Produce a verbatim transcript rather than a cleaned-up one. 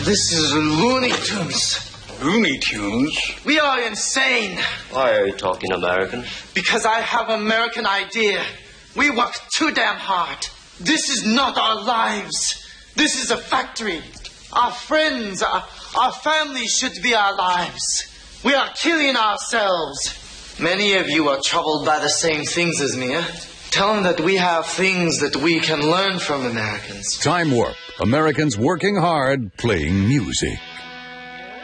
This is Looney Tunes. Looney Tunes? We are insane. Why are you talking American? Because I have an American idea. We work too damn hard. This is not our lives. This is a factory. Our friends, our, our family should be our lives. We are killing ourselves. Many of you are troubled by the same things as me. Eh? Tell them that we have things that we can learn from Americans. Time Warp. Americans working hard, playing music.